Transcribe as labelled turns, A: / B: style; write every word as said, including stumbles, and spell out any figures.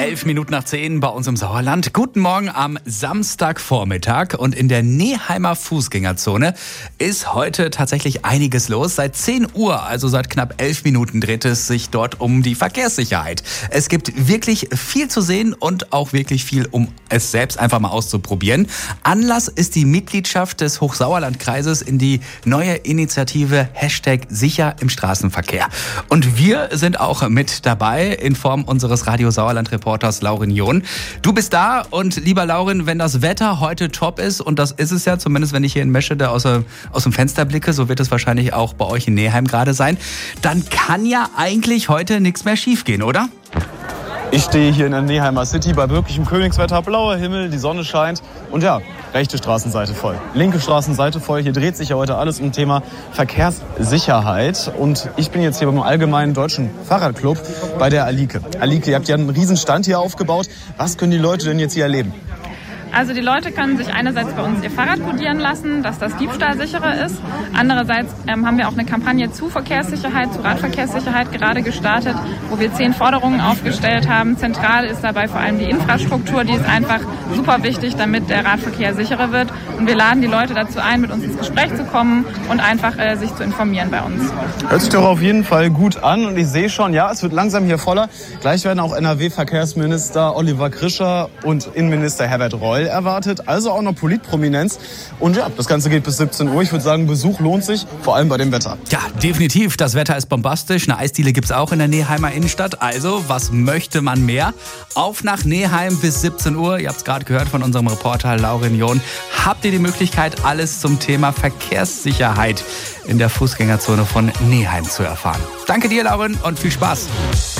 A: Elf Minuten nach zehn bei uns im Sauerland. Guten Morgen am Samstagvormittag. Und in der Neheimer Fußgängerzone ist heute tatsächlich einiges los. Seit zehn Uhr, also seit knapp elf Minuten, dreht es sich dort um die Verkehrssicherheit. Es gibt wirklich viel zu sehen und auch wirklich viel, um es selbst einfach mal auszuprobieren. Anlass ist die Mitgliedschaft des Hochsauerlandkreises in die neue Initiative Hashtag Sicher im Straßenverkehr. Und wir sind auch mit dabei in Form unseres Radio Sauerland-Reporters Laurin John. Du bist da und lieber Laurin, wenn das Wetter heute top ist, und das ist es ja, zumindest wenn ich hier in Meschede aus, aus dem Fenster blicke, so wird es wahrscheinlich auch bei euch in Neheim gerade sein, dann kann ja eigentlich heute nichts mehr schiefgehen, oder?
B: Ich stehe hier in der Neheimer City bei wirklichem Königswetter, blauer Himmel, die Sonne scheint und ja, rechte Straßenseite voll, linke Straßenseite voll. Hier dreht sich ja heute alles um Thema Verkehrssicherheit und ich bin jetzt hier beim Allgemeinen Deutschen Fahrradclub bei der Alike. Alike, ihr habt ja einen riesen Stand hier aufgebaut. Was können die Leute denn jetzt hier erleben?
C: Also die Leute können sich einerseits bei uns ihr Fahrrad kodieren lassen, dass das diebstahlsicherer ist. Andererseits ähm, haben wir auch eine Kampagne zu Verkehrssicherheit, zu Radverkehrssicherheit gerade gestartet, wo wir zehn Forderungen aufgestellt haben. Zentral ist dabei vor allem die Infrastruktur, die ist einfach super wichtig, damit der Radverkehr sicherer wird. Und wir laden die Leute dazu ein, mit uns ins Gespräch zu kommen und einfach äh, sich zu informieren bei uns.
B: Hört sich doch auf jeden Fall gut an und ich sehe schon, ja, es wird langsam hier voller. Gleich werden auch N R W-Verkehrsminister Oliver Grischer und Innenminister Herbert Reul erwartet, also auch noch Politprominenz. Und ja, das Ganze geht bis siebzehn Uhr. Ich würde sagen, Besuch lohnt sich, vor allem bei dem Wetter.
A: Ja, definitiv. Das Wetter ist bombastisch. Eine Eisdiele gibt es auch in der Neheimer Innenstadt. Also, was möchte man mehr? Auf nach Neheim bis siebzehn Uhr. Ihr habt es gerade gehört von unserem Reporter Laurin John. Habt ihr die Möglichkeit, alles zum Thema Verkehrssicherheit in der Fußgängerzone von Neheim zu erfahren. Danke dir, Laurin, und viel Spaß.